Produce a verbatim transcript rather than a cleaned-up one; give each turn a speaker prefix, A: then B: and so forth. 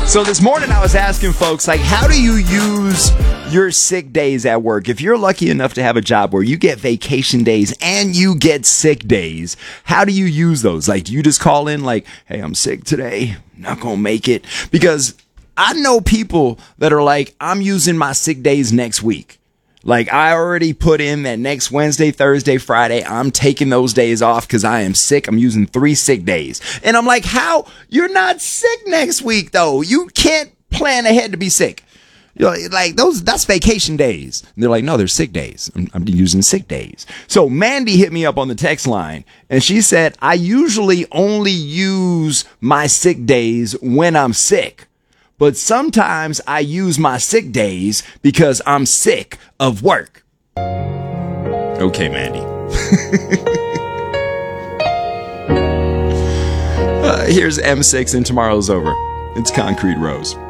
A: So this morning I was asking folks, like, how do you use your sick days at work? If you're lucky enough to have a job where you get vacation days and you get sick days, how do you use those? Like, do you just call in like, hey, I'm sick today, not gonna make it? Because I know people that are like, I'm using my sick days next week. Like, I already put in that next Wednesday, Thursday, Friday, I'm taking those days off because I am sick. I'm using three sick days. And I'm like, how? You're not sick next week, though. You can't plan ahead to be sick. You know, like, those, that's vacation days. And they're like, no, they're sick days. I'm, I'm using sick days. So Mandy hit me up on the text line, and she said, I usually only use my sick days when I'm sick. But sometimes I use my sick days because I'm sick of work. Okay, Mandy. uh, here's M six and Tomorrow's Over. It's Concrete Rose.